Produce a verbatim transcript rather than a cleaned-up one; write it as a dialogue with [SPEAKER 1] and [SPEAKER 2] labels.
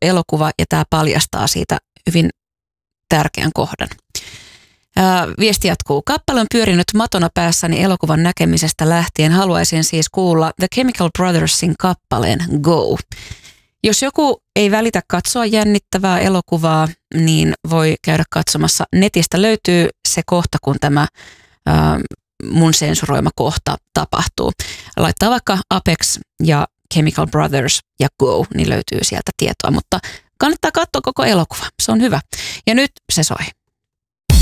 [SPEAKER 1] elokuva ja tämä paljastaa siitä hyvin tärkeän kohdan. Ää, viesti jatkuu. Kappale on pyörinyt matona päässäni elokuvan näkemisestä lähtien. Haluaisin siis kuulla The Chemical Brothersin kappaleen Go. Jos joku ei välitä katsoa jännittävää elokuvaa, niin voi käydä katsomassa. Netistä löytyy se kohta, kun tämä ää, mun sensuroima kohta tapahtuu. Laittaa vaikka Apex ja Chemical Brothers ja Go, niin löytyy sieltä tietoa, mutta kannattaa katsoa koko elokuva. Se on hyvä. Ja nyt se soi.